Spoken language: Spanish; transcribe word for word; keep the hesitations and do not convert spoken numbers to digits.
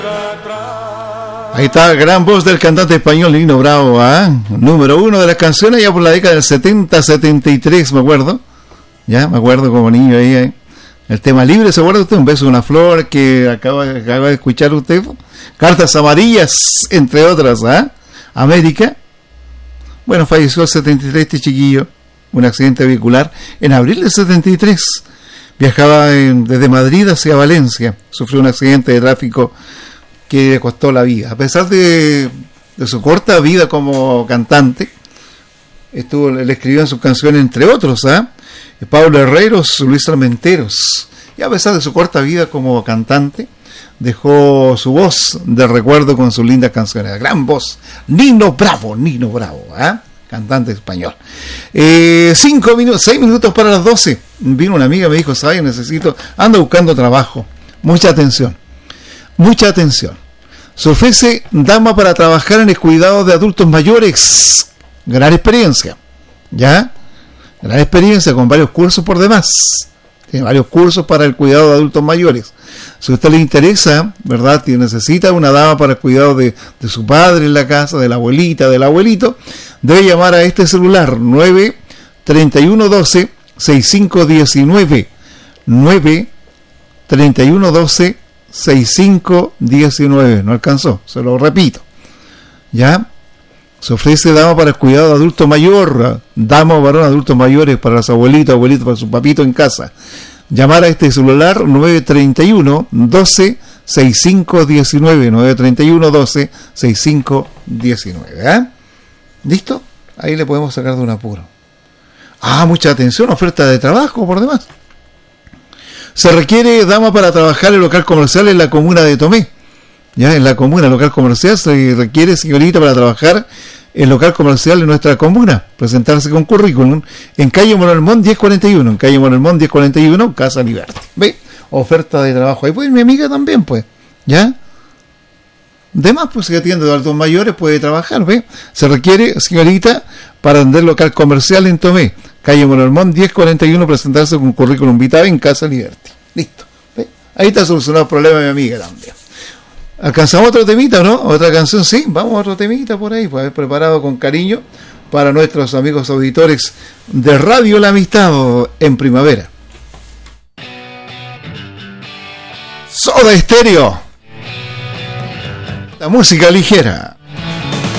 Ahí está, gran voz del cantante español Nino Bravo, ¿eh? Número uno de las canciones ya por la década del setenta, setenta y tres, me acuerdo. Ya, me acuerdo como niño ahí, ¿eh? El tema libre, ¿se acuerda usted? Un beso de una flor que acaba, acaba de escuchar usted. Cartas amarillas, entre otras, ¿eh? América. Bueno, falleció el setenta y tres este chiquillo, un accidente vehicular en abril del setenta y tres. Viajaba en, desde Madrid hacia Valencia. Sufrió un accidente de tráfico que le costó la vida. A pesar de, de su corta vida como cantante, estuvo, le escribió en sus canciones, entre otros, ¿eh? Pablo Herreros, Luis Armenteros. Y a pesar de su corta vida como cantante, dejó su voz de recuerdo con sus lindas canciones. Gran voz, Nino Bravo, Nino Bravo, ¿eh? Cantante español. Eh, cinco minutos, seis minutos para las doce. Vino una amiga, me dijo, ¿sabes? Necesito, ando buscando trabajo. Mucha atención, mucha atención. Se ofrece dama para trabajar en el cuidado de adultos mayores. Gran experiencia, ¿ya? Gran experiencia con varios cursos por demás. Tiene varios cursos para el cuidado de adultos mayores. Si a usted le interesa, ¿verdad? Y necesita una dama para el cuidado de, de su padre en la casa, de la abuelita, del abuelito, debe llamar a este celular nueve treinta y uno doce sesenta y cinco diecinueve. nueve treinta y uno doce sesenta y cinco diecinueve. No alcanzó, se lo repito. ¿Ya? Se ofrece dama para el cuidado de adulto mayor, dama o varón adultos mayores para los abuelitos, abuelitos, para su papito en casa. Llamar a este celular nueve treinta y uno doce sesenta y cinco diecinueve, nueve treinta y uno doce sesenta y cinco diecinueve. ¿Eh? ¿Listo? Ahí le podemos sacar de un apuro. Ah, mucha atención, oferta de trabajo por demás. Se requiere dama para trabajar en el local comercial en la comuna de Tomé. Ya en la comuna, local comercial, se requiere, señorita, para trabajar en local comercial en nuestra comuna, presentarse con currículum en calle Monalmón diez cuarenta y uno, en calle Monalmón diez cuarenta y uno, Casa Liberty. ¿Ve? Oferta de trabajo. Ahí puede ir mi amiga también, pues. ¿Ya? Demás, pues, si atiende a adultos mayores, puede trabajar, ¿ve? Se requiere, señorita, para atender local comercial en Tomé, calle Monalmón diez cuarenta y uno, presentarse con currículum vitae en Casa Liberty. Listo. ¿Ve? Ahí está solucionado el problema de mi amiga también. ¿Alcanzamos otro temita, no? ¿Otra canción? Sí, vamos a otro temita por ahí, pues haber preparado con cariño para nuestros amigos auditores de Radio La Amistad en primavera. Soda Stereo, la música ligera.